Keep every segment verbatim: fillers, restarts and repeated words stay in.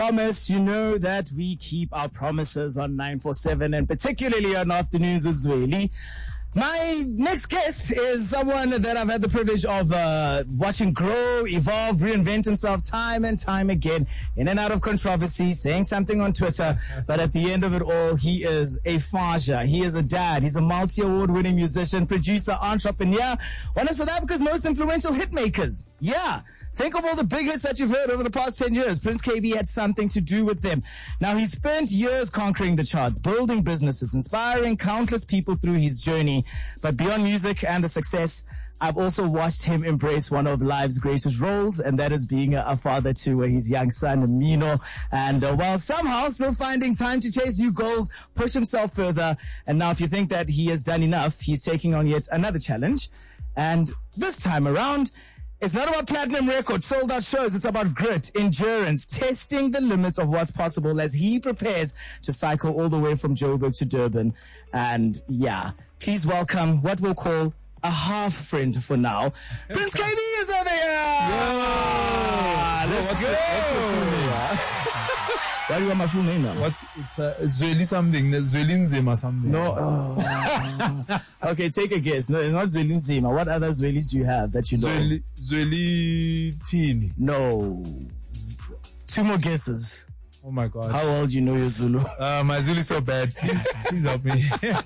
promise, you know that we keep our promises on nine four seven and particularly on Afternoons with Zweli. My next guest is someone that I've had the privilege of uh, watching grow, evolve, reinvent himself time and time again, in and out of controversy, saying something on Twitter. But at the end of it all, he is a faja. He is a dad. He's a multi-award winning musician, producer, entrepreneur, one of South Africa's most influential hitmakers. Yeah. Think of all the big hits that you've heard over the past ten years. Prince K B had something to do with them. Now, he spent years conquering the charts, building businesses, inspiring countless people through his journey. But beyond music and the success, I've also watched him embrace one of life's greatest roles, and that is being a, a father to uh, his young son, Mino. And uh, while somehow still finding time to chase new goals, push himself further. And now if you think that he has done enough, he's taking on yet another challenge. And this time around, it's not about platinum records, sold out shows. It's about grit, endurance, testing the limits of what's possible as he prepares to cycle all the way from Joburg to Durban. And yeah, please welcome what we'll call a half friend for now. Prince K B is over here. Yeah, let's what's go. The, what's the full name? Why do you want my full name now? What's it's uh, Zweli something? Zweli Nzima something? No. Oh. Okay, take a guess. No, it's not Zweli Nzima. What other Zwelis do you have that you know? Zweli, Zweli Tini. No. Two more guesses. Oh my God. How old you know your Zulu? Uh, my Zulu is so bad. Please, please help me.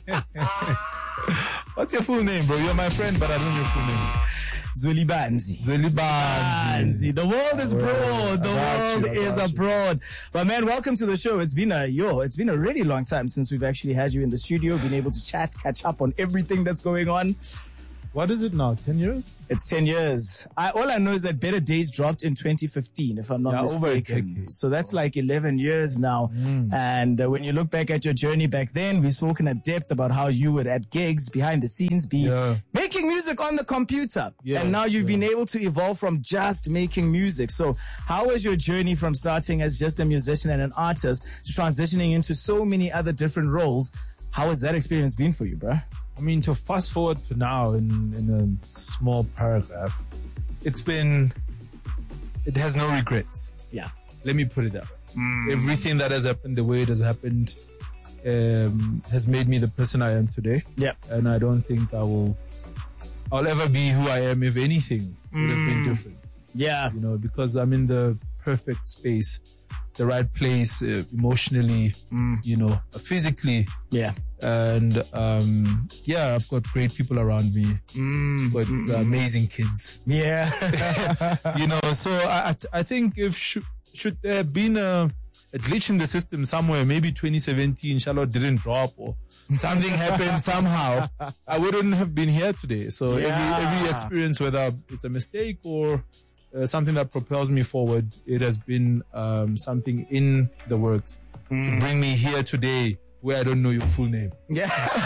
What's your full name, bro? You're my friend, but I don't know your full name. Zweli Banzi. Zweli Banzi. The world is broad. The world you, is abroad. But man, welcome to the show. It's been a yo. It's been a really long time since we've actually had you in the studio, been able to chat, catch up on everything that's going on. What is it now? Ten years? It's ten years. I, all I know is that Better Days dropped in twenty fifteen, if I'm not yeah, mistaken. So that's like eleven years now. Mm. And uh, when you look back at your journey back then, we've spoken at depth about how you would at gigs, behind the scenes, be yeah. making music on the computer. Yeah, and now you've yeah. been able to evolve from just making music. So how was your journey from starting as just a musician and an artist to transitioning into so many other different roles? How has that experience been for you, bruh? I mean, to fast forward to now in, in a small paragraph, it's been, it has no regrets. Yeah. Let me put it that way. Mm. Everything that has happened, the way it has happened, um, has made me the person I am today. Yeah. And I don't think I will, I'll ever be who I am if anything would have been different. Yeah. You know, because I'm in the perfect space, the right place, uh, emotionally, mm. you know, physically. Yeah. And, um, yeah, I've got great people around me. Mm, got mm, uh, amazing kids. Yeah. You know, so I, I think if should, should there have been a, a glitch in the system somewhere, maybe twenty seventeen, Charlotte didn't drop or something happened somehow, I wouldn't have been here today. So yeah. every, every experience, whether it's a mistake or uh, something that propels me forward, it has been, um, something in the works mm. to bring me here today, where I don't know your full name. Yeah.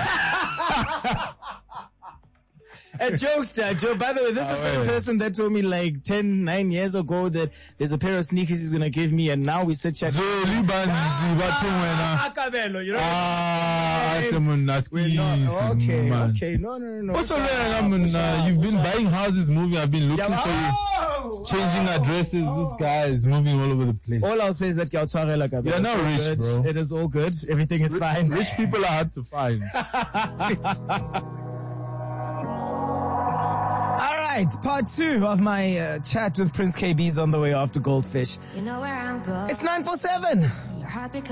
A jokester, Joe. By the way, this is the same person that told me like ten, nine years ago that there's a pair of sneakers he's gonna give me, and now we sit chatting. Zweli Banzi, Ah, Kabelo, you know. Ah, We're not, okay, okay, no, no, no, no. Also, you've been buying houses, moving. I've been looking yeah, for you, oh, changing oh, addresses. oh. This guy is moving all over the place. All I'll say is that you're not rich, good. bro. It is all good. Everything is rich, fine. Rich people are hard to find. All right, part two of my uh, chat with Prince K B is on the way after Goldfish. You know where I'm going. It's nine four seven. Your heart becomes